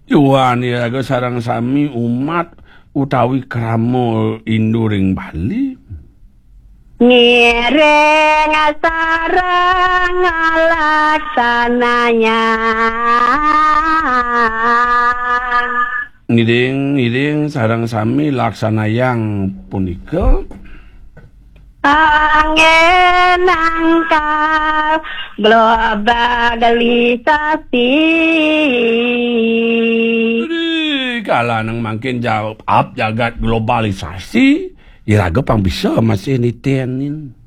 Yuwani raga sareng sami umat utawi krama induring Bali. Ngiring sareng laksananya. Ngiring sareng sami laksanayang punika. Angin angkal globalisasi. Kala nang mangkin jawab jagat globalisasi, iraga pang bisa masih nitenin.